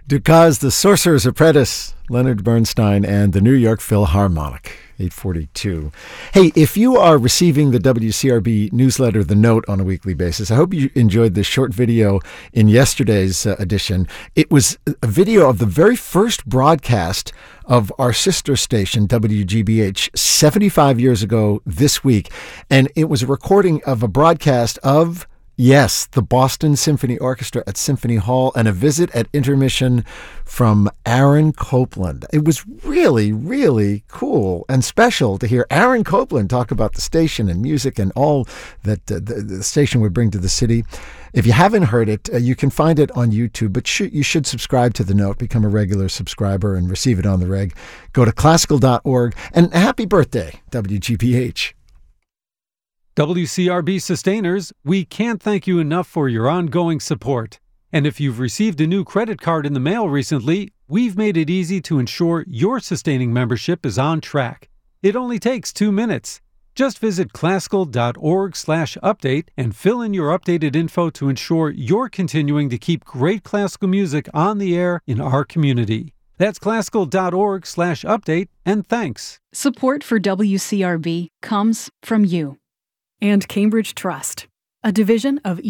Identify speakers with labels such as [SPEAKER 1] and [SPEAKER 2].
[SPEAKER 1] Dukas, The Sorcerer's Apprentice, Leonard Bernstein, and the New York Philharmonic. 842. Hey, if you are receiving the WCRB newsletter, The Note, on a weekly basis, I hope you enjoyed this short video in yesterday's edition. It was a video of the very first broadcast of our sister station, WGBH, 75 years ago this week. And it was a recording of a broadcast of, yes, the Boston Symphony Orchestra at Symphony Hall, and a visit at intermission from Aaron Copland. It was really, really cool and special to hear Aaron Copland talk about the station and music and all that the station would bring to the city. If you haven't heard it, you can find it on YouTube, but you should subscribe to The Note, become a regular subscriber, and receive it on the reg. Go to classical.org, and happy birthday, WGBH.
[SPEAKER 2] WCRB sustainers, we can't thank you enough for your ongoing support. And if you've received a new credit card in the mail recently, we've made it easy to ensure your sustaining membership is on track. It only takes 2 minutes. Just visit classical.org/update and fill in your updated info to ensure you're continuing to keep great classical music on the air in our community. That's classical.org/update, and thanks.
[SPEAKER 3] Support for WCRB comes from you.
[SPEAKER 4] And Cambridge Trust, a division of